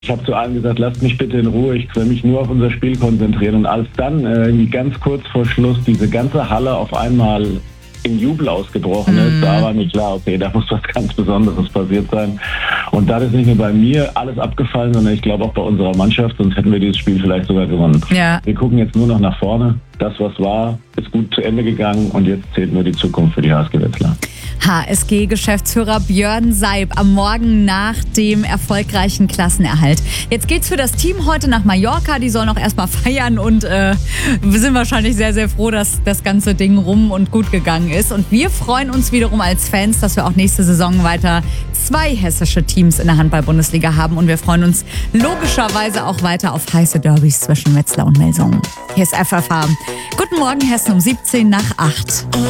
Ich habe zu allen gesagt, lasst mich bitte in Ruhe, ich will mich nur auf unser Spiel konzentrieren. Und als dann irgendwie ganz kurz vor Schluss diese ganze Halle auf einmal in Jubel ausgebrochen ist, da war mir klar, okay, da muss was ganz Besonderes passiert sein. Und da ist nicht nur bei mir alles abgefallen, sondern ich glaube auch bei unserer Mannschaft, sonst hätten wir dieses Spiel vielleicht sogar gewonnen. Ja. Wir gucken jetzt nur noch nach vorne. Das, was war, ist gut zu Ende gegangen und jetzt zählt nur die Zukunft für die HSG Wetzlar. HSG-Geschäftsführer Björn Seib am Morgen nach dem erfolgreichen Klassenerhalt. Jetzt geht's für das Team heute nach Mallorca. Die sollen auch erstmal feiern und wir sind wahrscheinlich sehr, sehr froh, dass das ganze Ding rum und gut gegangen ist. Und wir freuen uns wiederum als Fans, dass wir auch nächste Saison weiter 2 hessische Teams in der Handball-Bundesliga haben. Und wir freuen uns logischerweise auch weiter auf heiße Derbys zwischen Wetzlar und Melsungen. Hier ist FFH. Guten Morgen Hessen um 7:17 nach 8.